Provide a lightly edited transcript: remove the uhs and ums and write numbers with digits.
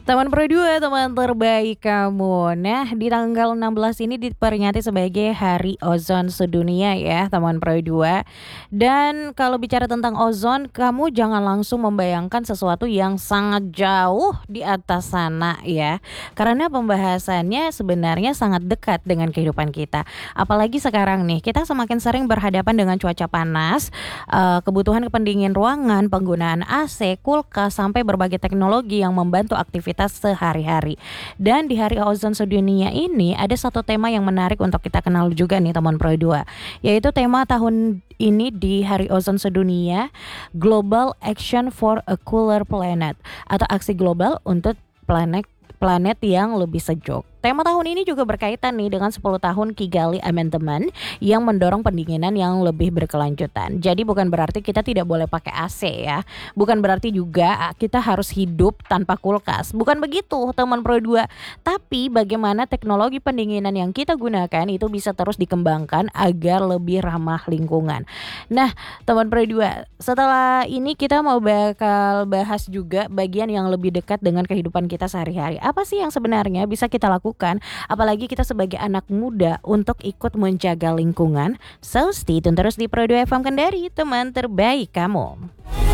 Teman Pro 2, teman terbaik kamu. Nah, di tanggal 16 ini diperingati sebagai Hari Ozon Sedunia ya, teman Pro 2. Dan kalau bicara tentang ozon, kamu jangan langsung membayangkan sesuatu yang sangat jauh di atas sana ya. Karena pembahasannya sebenarnya sangat dekat dengan kehidupan kita. Apalagi sekarang nih, kita semakin sering berhadapan dengan cuaca panas, kebutuhan pendingin ruangan, penggunaan AC, kulkas, sampai berbagai teknologi yang membantu aktivitas sehari-hari. Dan di Hari Ozon Sedunia ini ada satu tema yang menarik untuk kita kenal juga nih teman Pro 2, yaitu tema tahun ini di Hari Ozon Sedunia, Global Action for a Cooler Planet, atau aksi global untuk planet planet yang lebih sejuk. Tema tahun ini juga berkaitan nih dengan 10 tahun Kigali Amendment yang mendorong pendinginan yang lebih berkelanjutan. Jadi bukan berarti kita tidak boleh pakai AC ya. Bukan berarti juga kita harus hidup tanpa kulkas. Bukan begitu teman Pro 2. Tapi bagaimana teknologi pendinginan yang kita gunakan itu bisa terus dikembangkan agar lebih ramah lingkungan. Nah, teman Pro 2, setelah ini kita mau bakal bahas juga bagian yang lebih dekat dengan kehidupan kita sehari-hari. Apa sih yang sebenarnya bisa kita lakukan, apalagi kita sebagai anak muda, untuk ikut menjaga lingkungan? So stay tune terus di Pro 2 FM Kendari, teman terbaik kamu.